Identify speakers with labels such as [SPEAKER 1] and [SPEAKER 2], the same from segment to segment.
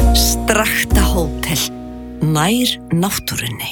[SPEAKER 1] Strakta hótel, nær náttúrunni.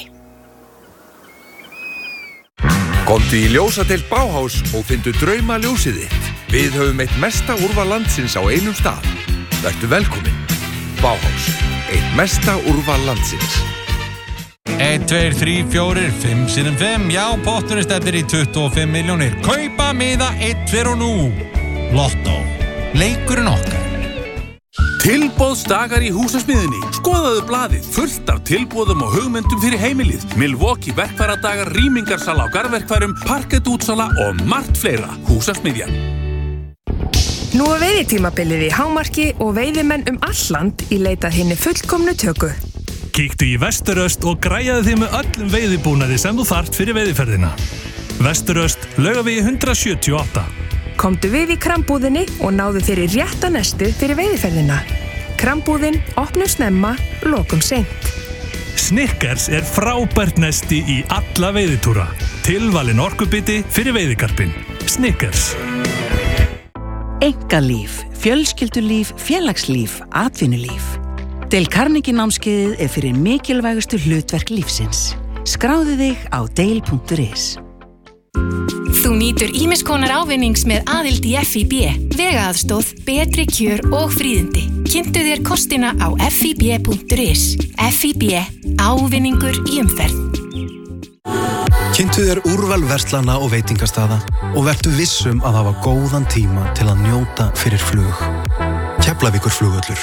[SPEAKER 2] Komdu í ljósadeild Bauhaus og fyndu drauma ljósið þitt. Við höfum eitt mesta úrval landsins á einum stað. Vertu velkomin. Bauhaus, eitt mesta úrval landsins.
[SPEAKER 3] 1, 2, 3, 4, 5 sinnum 5. Já, potturinn stefnir í 25 milljónir. Kaupa miða 1 fyrir og nú. Lotto. Leikurinn okkar.
[SPEAKER 4] Tilboðsdagar í Húsasmiðjunni. Skoðaðu blaðið, fullt af tilboðum og hugmyndum fyrir heimilið. Milwaukee verkfæradagar, rýmingarsala á garðverkfærum, parkettútsala og margt fleira. Húsasmiðjan.
[SPEAKER 5] Nú er veiðitímabilið í hámarki og veiðimenn all land í leit að hinni fullkomnu töku.
[SPEAKER 6] Kíktu í Vesturöst og græjaðu þig með öllum veiðibúnaði sem þú þarft fyrir veiðiferðina. Vesturöst, Laugavegi 178.
[SPEAKER 5] Komdu við í krambúðinni og náðu þér í rétta nestu fyrir veiðiferðina. Krambúðin opnum snemma, lokum seint.
[SPEAKER 6] Snickers er frábært nesti í alla veiðitúra. Tilvalin orkubiti fyrir veiðikarpinn. Snickers.
[SPEAKER 1] Einkalíf, fjölskyldulíf, félagslíf, atvinnulíf. Dale Carnegie námskeiðið er fyrir mikilvægustu hlutverk lífsins. Skráðu þig á dale.is.
[SPEAKER 7] Þú nýtur ýmiss konar ávinnings með aðild í FIB, vegaaðstoð, betri kjör og fríðindi. Kynntu þér kostina á fib.is. FIB, ávinningur í umferð.
[SPEAKER 8] Kynntu þér úrval verslana og veitingastaða og vertu vissum að hafa góðan tíma til að njóta fyrir flug. Keflavíkurflugvöllur.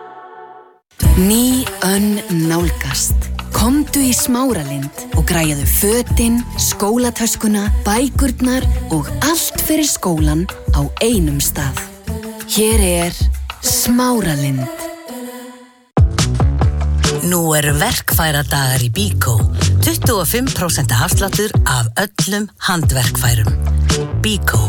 [SPEAKER 7] Ný önn nálgast. Komdu í Smáralind og græjaðu fötin, skólatöskuna, bækurnar og allt fyrir skólan á einum stað. Hér er Smáralind.
[SPEAKER 1] Nú eru verkfæradagar í Bíkó. 25% afsláttur af öllum handverkfærum. Bíkó.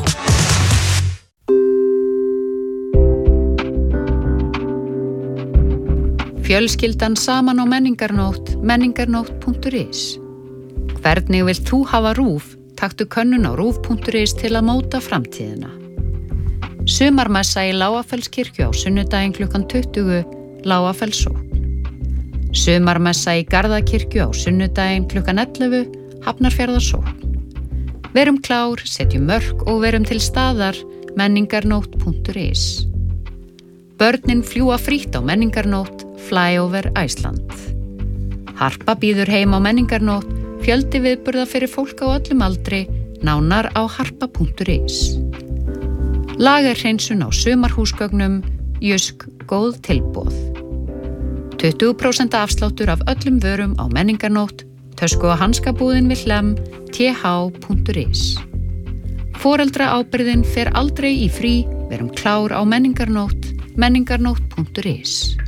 [SPEAKER 9] Fjölskyldan saman á menningarnótt, menningarnótt.is. Hvernig vilt þú hafa RÚV? Taktu könnun á RÚV.is til að móta framtíðina. Sumarmessa í Lágafellskirkju á sunnudaginn klukkan 20, Lágafellssókn. Sumarmessa í Garðakirkju á sunnudaginn klukkan 11, Hafnarfjarðarsókn. Verum klár, setjum mörk og verum til staðar, menningarnótt.is. Börnin fljúa frítt á menningarnótt, Flyover Iceland. Harpa býður heim á menningarnótt, fjöldi viðburða fyrir fólk á öllum aldri, nánar á harpa.is. Lagerhreinsun á sumarhúsgögnum, Jysk góð tilboð. 20% afsláttur af öllum vörum á menningarnótt, tösku- og hanskabúðin við Hlemm, th.is. Foreldraábyrgðin fer aldrei í frí, verum klár á menningarnótt, menningarnótt.is.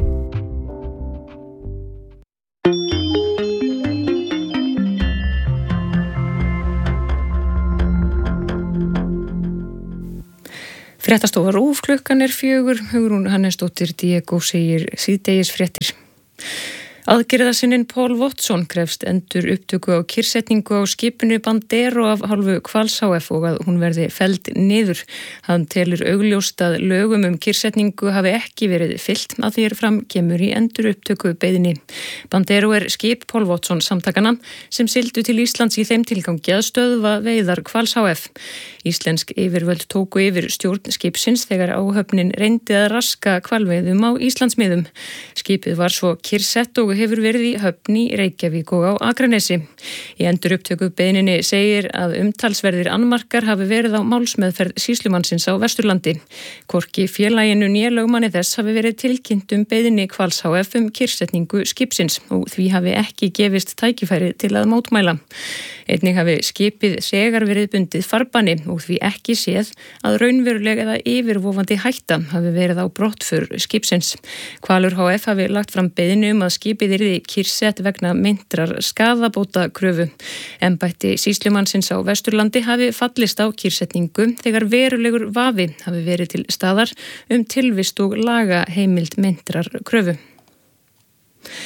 [SPEAKER 10] Fréttastofa RÚV klukkan er 4, Hugrún Hannesdóttir Diego segir síðdegis fréttir. Aðgerðarsinninn Paul Watson krefst endur upptöku á kyrrsetningu á skipinu Bandero af hálfu Hvals HF og að hún verði felld niður. Hann telur augljóst að lögum kyrrsetningu hafi ekki verið fylgt að því fram kemur í endur upptöku beiðni. Bandero er skip Paul Watson samtakana sem sigldu til Íslands í þeim tilgangi að stöðva veiðar Hvals HF. Íslensk yfirvöld tóku yfir stjórn skipsins þegar áhöfnin reyndi að raska hvalveiðum á Íslandsmiðum. Skipið var svo kyrrsett og hefur verið í höfn í Reykjavík og á Akranesi. Í endurupptöku beiðninni segir að umtalsverðir annmarkar hafi verið á málsmeðferð sýslumannsins á Vesturlandi. Hvorki félaginu né lögmanni þess hafi verið tilkynnt beiðni Hvals HF kyrrsetningu skipsins og því hafi ekki gefist tækifæri til að mótmæla. Einnig hafi skipið þegar verið bundið farbanni og því ekki séð að raunveruleg eða yfirvofandi hætta hafi verið á brottför skipsins. Hvalur HF hafi lagt fram beiðni að skipið yrði kyrrsett vegna meintrar skaðabótakröfu. Embætti sýslumannsins á Vesturlandi hafi fallist á kyrrsetningu þegar verulegur vafi hafi verið til staðar tilvist og laga heimild meintrar kröfu.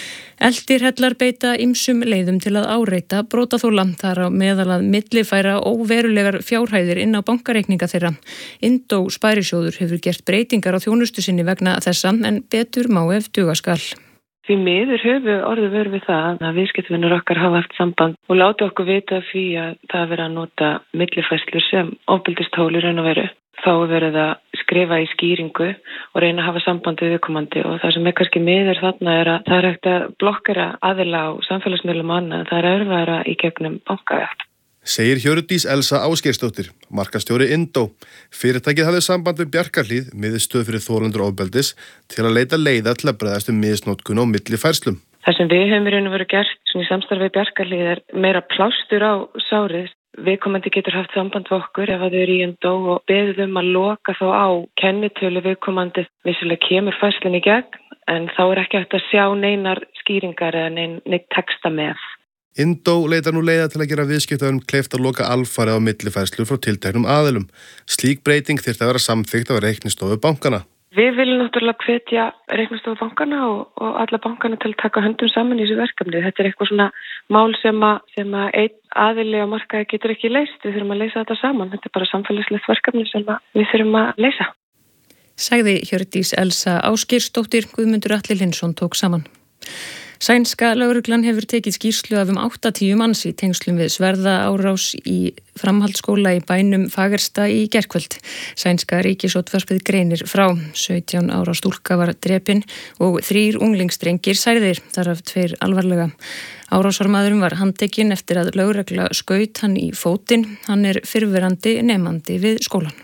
[SPEAKER 10] Eldirhellar beita ýmsum leiðum til að áreita brotaþola, þar á meðal að millifæra óverulegar fjárhæðir inn á bankareikninga þeirra. Indó Sparisjóður hefur gert breytingar á þjónustu sinni vegna þessa, en betur má ef duga skal.
[SPEAKER 11] Því miður höfum orðið verið við það að viðskiptavinur okkar hafa haft samband og láti okkur vita því að það verið að nota millifærslur sem ofbeldistól í raun og veru. Þá verið að skrifa í skýringu og reyna að hafa samband við viðkomandi og það sem kannski miður þarna að það er hægt að blokkera aðila á samfélagsmiðlum annað, það er erfiðara í gegnum bankavægt.
[SPEAKER 12] Segir Hjördís Elsa Ásgeirsdóttir, markastjóri Indó. Fyrirtækið hafði samband við Bjarkarhlíð, miðstöð fyrir þolendur ofbeldis, til að leita leiða til að bregðast misnotkun á millifærslum.
[SPEAKER 11] Það sem við höfum í raun og veru gert sem í samstarfi við Bjarkarhlíð er meira plástur á sárið. Viðkomandi getur haft samband við okkur ef þau eru í Indó og beðið að loka þá á kennitölu viðkomandi. Vissulega kemur færslun í gegn en þá er ekki hægt að sjá neinar skýringar eða neitt texta með.
[SPEAKER 12] Indó leitar nú leiða til að gera viðskiptavinum kleift að loka alfarið á millifærslur frá tilteknum aðilum. Slík breyting þyrfti að vera samþykkt af reiknistofu bankana.
[SPEAKER 11] Við viljum náttúrulega hvetja reiknistofu bankana og alla bankana til að taka höndum saman í þessu verkefni. Þetta er eitthvað svona mál sem að einn aðili á markaði getur ekki leyst. Við þurfum að leysa þetta saman. Þetta er bara samfélagslegt verkefni sem við þurfum að leysa.
[SPEAKER 10] Sagði Hjördís Elsa Ásgeirsdóttir, Guðmundur Atli Lindsson tók saman. Sænska lögreglan hefur tekið skýrslu af 80 manns í tengslum við sverðaárás í framhaldsskóla í bænum Fagersta í gærkvöld. Sænska ríkisútvarpið greinir frá. 17 ára stúlka var drepin og 3 unglingsdrengir særðir, þar af 2 alvarlega. Árásarmaðurinn var handtekinn eftir að lögregla skaut hann í fótinn. Hann er fyrrverandi nemandi við skólan.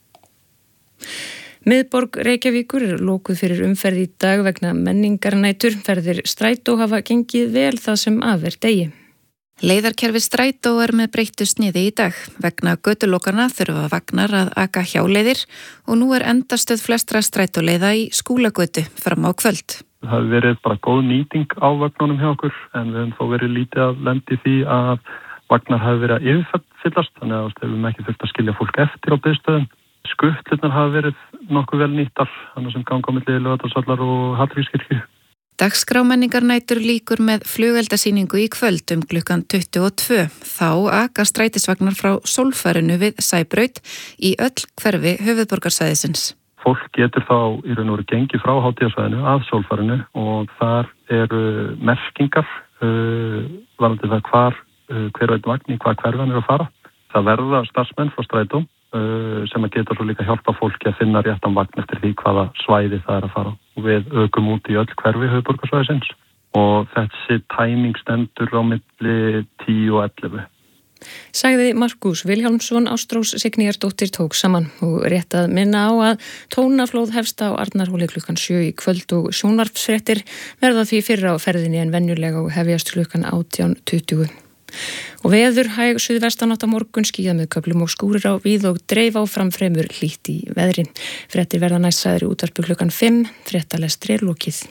[SPEAKER 10] Miðborg Reykjavíkur er lokuð fyrir umferð í dag vegna menningarnætur. Ferðir strætó hafa gengið vel það sem af er degi.
[SPEAKER 13] Leiðarkerfi strætó er með breyttu sniði í dag. Vegna götulokana þurfa vagnar að aka hjáleiðir og nú er endastöð flestra strætóleiða í Skúlagötu fram á kvöld.
[SPEAKER 14] Það hefur verið bara góð nýting á vagnunum hjá okkur en við höfum þó verið lítið að lendi því að vagnar hafi verið að yfirfyllast, þannig að við höfum ekki þurft að skilja fólk eftir á biðstöðum. Skuttlurnar hafa verið nokkuð vel nýttar, þannig sem ganga á milli Laugardalsvallar og Hallgrímskirkju.
[SPEAKER 13] Dagskrá menningarnætur lýkur með flugeldasýningu í kvöld klukkan 22. Þá aka strætisvagnar frá Sólfærinu við Sæbraut í öll hverfi höfuðborgarsvæðisins.
[SPEAKER 14] Fólk getur þá í raun og veru gengið frá hátíðarsvæðinu að Sólfærinu og þar eru merkingar varðandi það hver veit vagn í hvað hverfan er að fara. Það verða starfsmenn frá strætó sem að geta svo líka hjálpa fólki að finna réttan vagn eftir því hvaða svæði það er að fara. Og við ökum út í öll hverfi höfuðborgarsvæðisins og þessi tæming stendur á milli 10 og 11.
[SPEAKER 10] Sagði Markus Vilhjálmsson. Ástrós Signýjardóttir tók saman og rétt að minna á að tónaflóð hefst á Arnarhóli klukkan 7 í kvöld og sjónvarpsfréttir verða því fyrr á ferðinni en venjulega og hefjast klukkan 18:20. Og veður hæg suðvestanátt á morgun, skýjað með köflum og skúrir á víð og dreif á framfremur hlýtt í veðri. Fréttir verða næst sagðir í útvarpi klukkan 5, fréttalestri er lokið.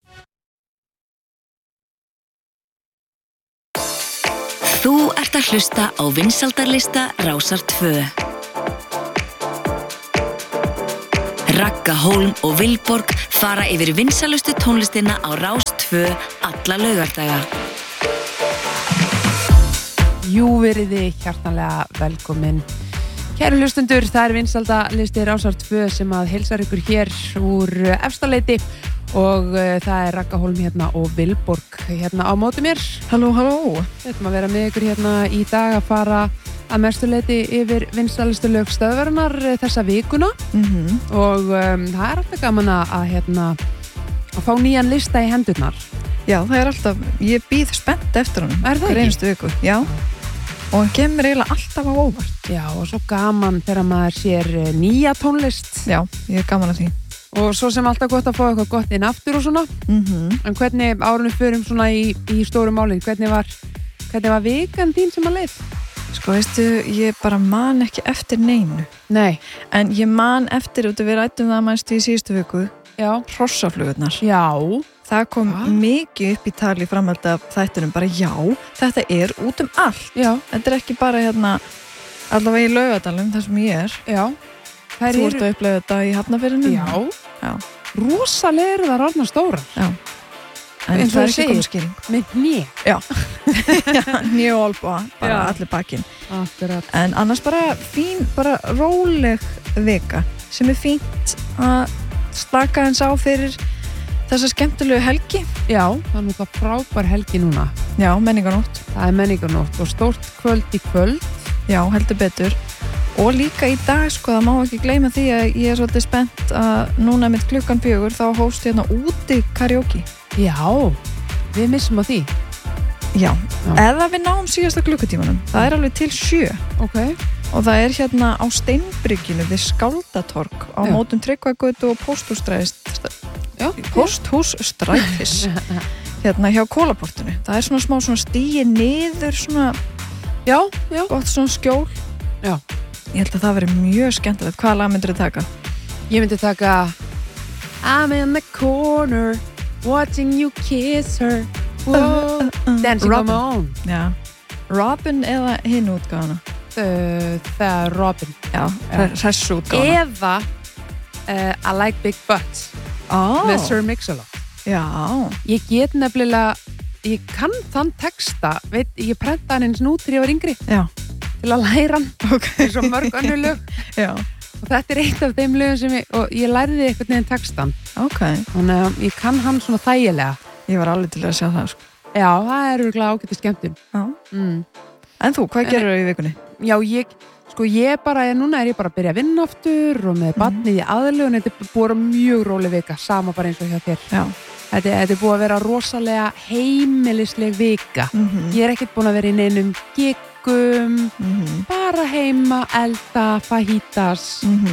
[SPEAKER 15] Þú ert að hlusta á vinsældarlista Rásar 2. Ragga Hólm og Vilborg fara yfir vinsælustu tónlistina á Rás 2 alla laugardaga.
[SPEAKER 16] Jú, veriði hjartanlega velkomin. Kæru hlustundur, það er vinsældalisti Rásar 2 sem að heilsar ykkur hér úr Efstaleiti og það er Ragga Hólm hérna og Vilborg hérna á móti mér.
[SPEAKER 17] Halló, halló.
[SPEAKER 16] Við ætlum að vera með ykkur hérna í dag að fara að mestuleiti yfir vinsælustu lög stöðvarinnar þessa vikuna og það er alltaf gaman að fá nýjan lista í hendurnar.
[SPEAKER 17] Já, það er alltaf, ég býð spennt eftir honum.
[SPEAKER 16] Er það ekki?
[SPEAKER 17] Einustu viku, já. Og hann kemur eiginlega alltaf á óvart.
[SPEAKER 16] Já, og svo gaman þegar maður sér nýja tónlist.
[SPEAKER 17] Já, ég er gaman að því.
[SPEAKER 16] Og svo sem alltaf gott að fá eitthvað gott inn aftur og svona. En hvernig árunum förum svona í stóru málin, hvernig var vikan þín sem að leið?
[SPEAKER 17] Sko, veistu, ég bara man ekki eftir neinu.
[SPEAKER 16] Nei.
[SPEAKER 17] En ég man eftir, út að við rættum það mæst í síðustu viku.
[SPEAKER 16] Já.
[SPEAKER 17] Hrossaflugurnar.
[SPEAKER 16] Já.
[SPEAKER 17] Það kom mikið upp í tali framhaldi af þættunum, bara já, þetta er út allt.
[SPEAKER 16] Já.
[SPEAKER 17] Þetta er ekki bara allavega í Laugardalum, þar sem ég er.
[SPEAKER 16] Já.
[SPEAKER 17] Þú ert að upplega þetta í Hafnarfirðinum?
[SPEAKER 16] Já. Rosalega eru það orðnar stórar.
[SPEAKER 17] Já. En það er ekki komið skýring.
[SPEAKER 16] Með hné.
[SPEAKER 17] Já, hné og olbúa, bara allir bakinn.
[SPEAKER 16] Akkurat.
[SPEAKER 17] En annars bara fín, bara róleg vika sem fínt að slaka eins á fyrir þessa skemmtilegu helgi.
[SPEAKER 16] Já, það náttúrulega frábær helgi núna.
[SPEAKER 17] Já, menningarnótt.
[SPEAKER 16] Það menningarnótt og stórt kvöld í kvöld.
[SPEAKER 17] Já, heldur betur. Og líka í dag, sko, það má ekki gleyma því að ég svolítið spennt að núna með 4:00 þá hóst hérna úti karaoke.
[SPEAKER 16] Já, við missum á því.
[SPEAKER 17] Já, eða við náum síðasta klukkutímanum. Það er alveg til 7.
[SPEAKER 16] Ok.
[SPEAKER 17] Og það er hérna á Steinbrygginu við Skáldatorg á mótum Tryggvagötu og Pósthússtrætis hérna hjá Kólaportinu. Það er svona smá stíi niður svona,
[SPEAKER 16] já,
[SPEAKER 17] gott svona skjól.
[SPEAKER 16] Já.
[SPEAKER 17] Ég held að það veri mjög skemmtilegt. Hvaða lag myndir þið taka?
[SPEAKER 16] Ég myndi taka I'm in the corner watching you kiss her dancing on my own.
[SPEAKER 17] Já. Robin eða hinn útgáfana?
[SPEAKER 16] Það er Robin.
[SPEAKER 17] Já, þessu útgáfana.
[SPEAKER 16] Eða I like big butts með Sir Mix-a-Lot.
[SPEAKER 17] Já.
[SPEAKER 16] Ég get nefnilega, ég kann þann texta, ég prenta hann eins nút þegar ég var yngri.
[SPEAKER 17] Já.
[SPEAKER 16] Til að læra hann. Ok. Eins og mörg önnur lög.
[SPEAKER 17] Já.
[SPEAKER 16] Og þetta er eitt af þeim lögum sem ég lærði eitthvað nefn textan.
[SPEAKER 17] Ok.
[SPEAKER 16] Þannig að ég kann hann svona þægilega.
[SPEAKER 17] Ég var alveg til að sjá það, sko.
[SPEAKER 16] Já, það er örugglega ágætis skemmtun.
[SPEAKER 17] Já. En þú, hvað gerir þú í vikunni?
[SPEAKER 16] Já, núna er ég bara að byrja að vinna aftur og með barnið í aðlögun. Þetta er búið mjög róleg vika, sama bara eins og hjá þér.
[SPEAKER 17] Já.
[SPEAKER 16] Þetta er búið að vera rosalega heimilisleg vika. Ég er ekkert búin að vera í neinum giggum, bara heima, elda, fajitas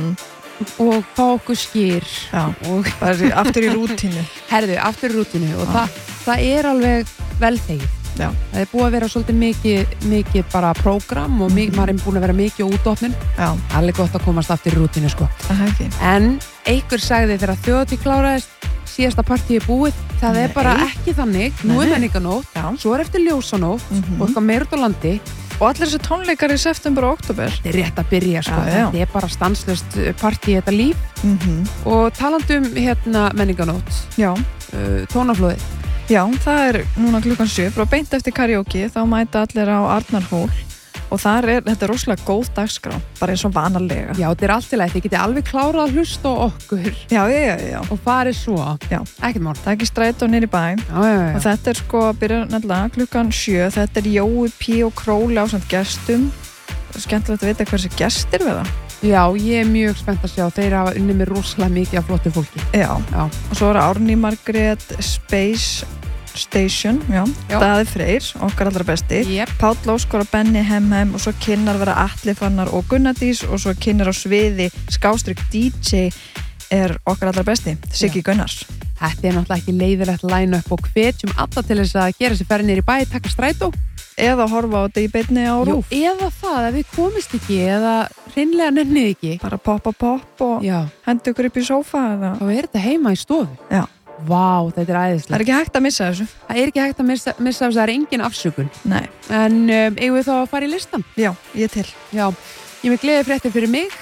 [SPEAKER 16] og fá okkur skýr.
[SPEAKER 17] Já, og bara aftur í rútínu.
[SPEAKER 16] Herðu, aftur í rútínu og það er alveg velþegið.
[SPEAKER 17] Já.
[SPEAKER 16] Það er búið að vera svolítið mikið bara prógram og maður er búin að vera mikið á útdóknun.
[SPEAKER 17] Já.
[SPEAKER 16] Það er gott að komast aftur í rútínu, sko.
[SPEAKER 17] Það er ekki.
[SPEAKER 16] En einhver sagði þegar þjóðhátíð kláraðist, síðasta partíi búið, það er bara ekki þannig. Nú er menningarnótt, svo er eftir ljósanótt og eitthvað meira út á landi.
[SPEAKER 17] Og allir þessi tónleikar í september og október.
[SPEAKER 16] Þetta er rétt að byrja, sko.
[SPEAKER 17] Já.
[SPEAKER 16] Þetta er bara stanslaust partí þetta líf. Og talandi menningarnótt.
[SPEAKER 17] Já.
[SPEAKER 16] Tónaflóðið.
[SPEAKER 17] Já, það er núna 7:00, frá beint eftir karaoke, þá mæta allir á Arnarhól og þetta er rosalega góð dagskrá, bara eins og vanalega.
[SPEAKER 16] Já, þetta er allt í lagi, þið getið alveg klárað að hlusta á okkur.
[SPEAKER 17] Já.
[SPEAKER 16] Og farið svo.
[SPEAKER 17] Já.
[SPEAKER 16] Ekkert mál.
[SPEAKER 17] Það er ekki strætó niður í bæ.
[SPEAKER 16] Já.
[SPEAKER 17] Og þetta er sko að byrja nefnilega 7:00, þetta er Jói P. og Króli ásamt gestum. Skemmtilegt að vita hversi gestir verða.
[SPEAKER 16] Já, ég er mjög spennt að sjá, þeir hafa unnið mér rosalega mikið af flottu fólki.
[SPEAKER 17] Já. Og svo er Árný Margrét Space Station, Daði Freyr, okkar allra besti. Páll Óskar og Benni Hemhem og svo kynnar vera Atli Fannar og Gunnardís og svo kynnar á sviði / DJ er okkar allra besti, Siggi Gunnars.
[SPEAKER 16] Þetta er náttúrulega ekki leiðilegt line-up og hvetjum alla til þess að gera sér ferð niður í bæ, taka strætó.
[SPEAKER 17] Eða horfa á þetta í beinni á RÚV.
[SPEAKER 16] Eða það, ef við komist ekki, eða hreinlega nennið ekki.
[SPEAKER 17] Bara poppa og hendi ykkur upp í sófa.
[SPEAKER 16] Þá er þetta heima í stofu.
[SPEAKER 17] Já.
[SPEAKER 16] Vá, þetta er æðislegt.
[SPEAKER 17] Það er ekki hægt að missa þessu.
[SPEAKER 16] Það er ekki hægt að missa þessu, það er engin afsökun.
[SPEAKER 17] Nei.
[SPEAKER 16] En eigum við þá að fara í listan?
[SPEAKER 17] Já, ég til.
[SPEAKER 16] Já, ég er með gleði fréttir fyrir mig.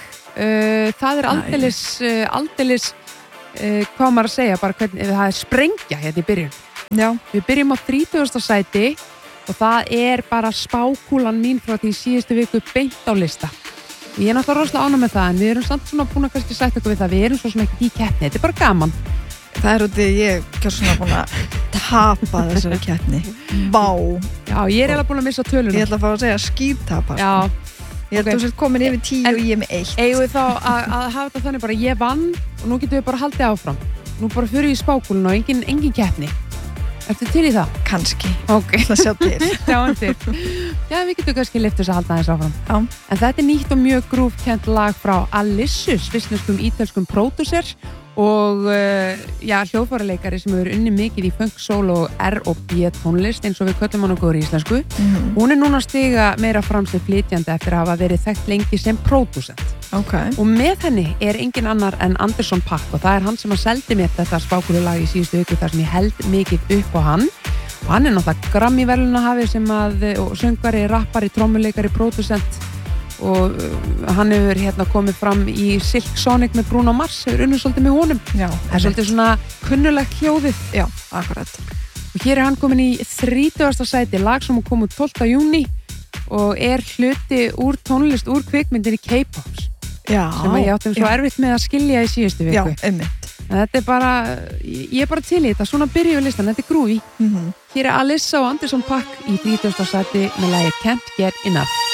[SPEAKER 16] Það er aldeilis, hvað maður að segja, bara hvernig, það er sprengja hérna í byrjun.
[SPEAKER 17] Já.
[SPEAKER 16] Við byrjum á 30. sæti og það er bara spákúlan mín frá því síðustu viku beint á lista. Ég er náttúrulega rosalega ánægð með það, en við erum samt svona búin að kannski sætta okkur við það, við erum svo sem ekki í keppni, þetta er bara gaman.
[SPEAKER 17] Það er út í ég er svona búin að tapa þessari keppni. Vá.
[SPEAKER 16] Já, ég er eiginlega búin að missa töluna.
[SPEAKER 17] Ég ætla að fá að segja skítapa.
[SPEAKER 16] Já.
[SPEAKER 17] Ég held að þú sért komin yfir 10 og ég með 1.
[SPEAKER 16] Eigum við þá að hafa þetta þannig bara ég vann og nú getum við bara haldið áfram. Nú bara fyrir við í spákúluna og engin keppni. Ertu til í það?
[SPEAKER 17] Kannski.
[SPEAKER 16] Ok.
[SPEAKER 17] Það sjá til.
[SPEAKER 16] Sjáum til. Já, við getum kannski lyft þess að halda aðeins áfram.
[SPEAKER 17] Já.
[SPEAKER 16] En þetta er nýtt og mjög grúfkennt lag frá Alissus, svissneskum ítölskum pródúser og hljóðfæraleikari sem hefur unnið mikið í funk, soul og R&B tónlist eins og við köllum hann okkur í íslensku. Hún er núna að stiga meira fram sem flytjandi eftir að hafa verið þekkt lengi sem pródúsent.
[SPEAKER 17] Okay.
[SPEAKER 16] Og með henni er engin annar en Anderson .Paak og það er hann sem að seldi mér þetta spákúlulag í síðustu viku þar sem ég held mikið upp á hann. Og hann er náttúrulega Grammy-verðlaunahafi sem og söngvari, rappari, trommuleikari, pródúsent og hann hefur komið fram í Silk Sonic með Bruno Mars, hefur unnið svolítið með honum.
[SPEAKER 17] Já,
[SPEAKER 16] það er svolítið svona kunnulegt hljóðið.
[SPEAKER 17] Já, akkurat.
[SPEAKER 16] og hér hann komin í 30. sæti, lag sem kom út 12. júní og hluti úr tónlist úr kvikmyndinni K-Pops sem ég áttum svo erfitt með að skilja í síðustu viku.
[SPEAKER 17] Já, einmitt.
[SPEAKER 16] Þetta bara, ég bara til í þetta, svona byrjuðu listan, þetta groovy. Hér Alyssa og Anderson .Paak í 30. sæti með lagið Can't Get Enough.